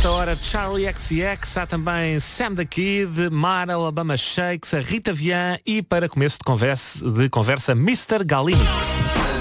esta hora Charlie XCX, há também Sam the Kid, Mara, Alabama Shakes, a Rita Vian e para começo de conversa Mr. Galini.